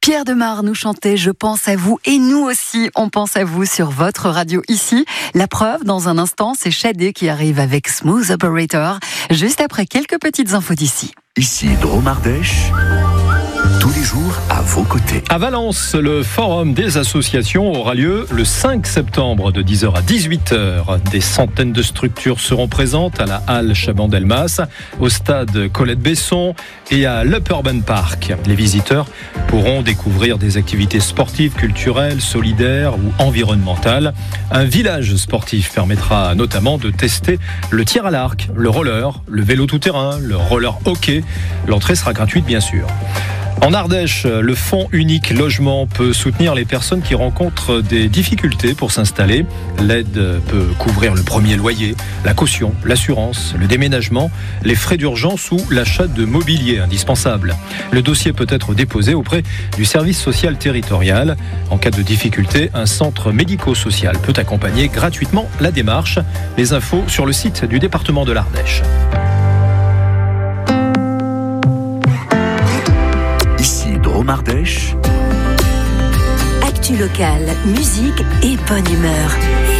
Pierre Demar nous chantait « Je pense à vous » et nous aussi, on pense à vous sur votre radio ici. La preuve, dans un instant, c'est Shadé qui arrive avec Smooth Operator, juste après quelques petites infos d'ici. Ici Drôme Ardèche, tous les jours à vos côtés. À Valence, le forum des associations aura lieu le 5 septembre de 10h à 18h. Des centaines de structures seront présentes à la halle Chaban-Delmas, au stade Colette-Besson et à l'Up Urban Park. Les visiteurs pourront découvrir des activités sportives, culturelles, solidaires ou environnementales. Un village sportif permettra notamment de tester le tir à l'arc, le roller, le vélo tout-terrain, le roller hockey. L'entrée sera gratuite bien sûr. En Ardèche, le Fonds unique logement peut soutenir les personnes qui rencontrent des difficultés pour s'installer. L'aide peut couvrir le premier loyer, la caution, l'assurance, le déménagement, les frais d'urgence ou l'achat de mobilier indispensable. Le dossier peut être déposé auprès du service social territorial. En cas de difficulté, un centre médico-social peut accompagner gratuitement la démarche. Les infos sur le site du département de l'Ardèche. Drôme Ardèche. Actu locale, musique et bonne humeur.